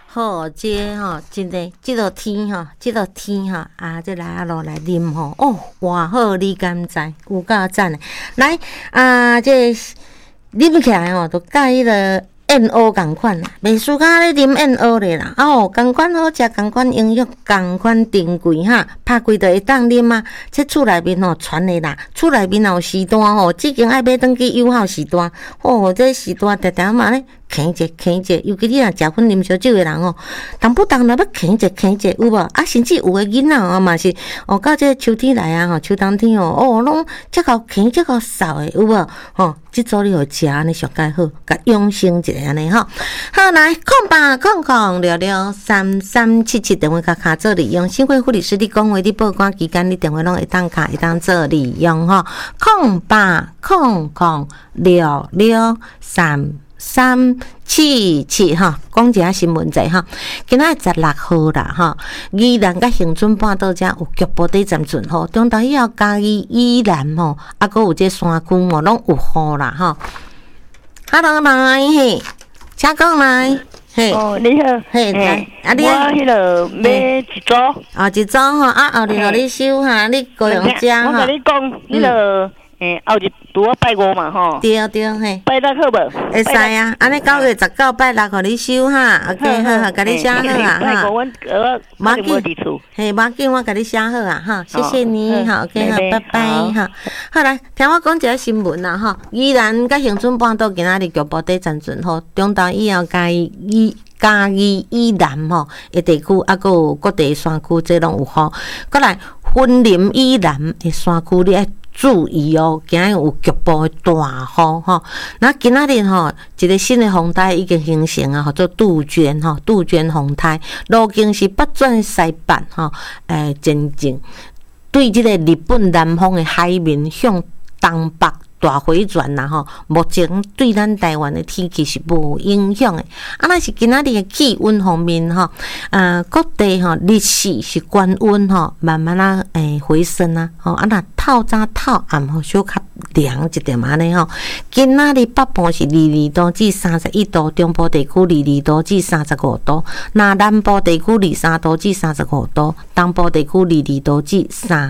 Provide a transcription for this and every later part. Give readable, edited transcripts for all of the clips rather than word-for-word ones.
好，真的，这个天啊，这来落来啉吼，哦，偌好，你敢知？有够赞的。来啊，这啉起来吼，都甲迄个燕窝共款啦，袂输甲咧啉燕窝咧啦。哦，共款好食，共款营养，共款珍贵哈，拍开就会当啉啊。这厝内面吼传的啦，厝内面有时单吼，即间爱买转去友好时单。哦，这时单常常嘛咧。啃者，尤其你若食薰啉烧酒的人哦，动不动若要啃者，有无？啊，甚至有个囡仔哦嘛是哦，到这秋天来啊吼，秋冬天哦，拢遮够啃遮够扫的，有无？吼，即组你互食安尼上介好，甲养生一下安尼吼。好来，0800663377电话卡做利用，新会护理师你讲话你报关期间你电话拢会当卡会当做利用吼。0800663377哈，讲一下新闻者哈。今仔16号啦哈，宜兰甲恒春半岛遮有局部地震准吼，中岛以后嘉义以南吼，啊，搁有这山区吼拢有雨啦哈。Hello 来嘿，请讲来。嘿， 哦，你好， 嘿，来，啊，你我迄落买一组， 啊，一组吼，啊，后日互你收哈，你高雄遮我甲你讲，迄落。后日拄我拜五嘛吼， 对嘿， 拜六好无？ 会使啊，安尼9月19拜六，互你收哈 ，OK， 好，甲你写好啊， 哈。我无要紧，嘿，无要紧，我甲你写好啊，哈，谢谢你，好 ，OK， 好，拜拜，哈。好来，听我讲一下新闻啦，哈，宜兰甲恒春半岛今仔日局部地震准吼，中岛以后嘉义以南吼，的地区啊，搁有各地山区这拢有雨，过来云林以南的山区你爱注意哦，今日有局部的大雨吼。那今仔日吼，一个新的风台已经形成啊，叫做杜鹃风台，路径是北转西北吼，前进对这个日本南方的海面向东北大回转啦吼，目前对咱台湾的天气是无影响的。啊，那是今仔日的气温方面吼，各地吼日时是高温吼，慢慢啊回升啊，吼啊那透早透暗吼小较凉一点安尼吼。今仔日北部是22度至31度，中部地区22度至35度，那南部地区23度至35度，东部地区22度至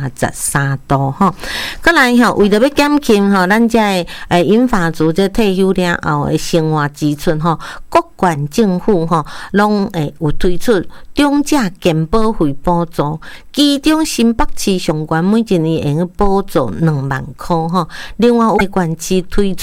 33度吼。过来吼，为着要减轻吼咱这银发族这退休了后的生活支出吼，各县政府吼拢有推出中价健保费补助，其中新北市上悬每一年会补助2万块吼，另外有县市推出